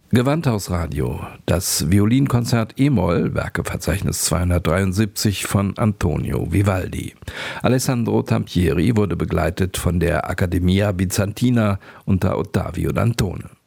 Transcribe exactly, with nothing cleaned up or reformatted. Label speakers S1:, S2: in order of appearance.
S1: Gewandhausradio, das Violinkonzert E-Moll, Werkeverzeichnis zweihundertdreiundsiebzig von Antonio Vivaldi. Alessandro Tampieri wurde begleitet von der Accademia Bizantina unter Ottavio Dantone.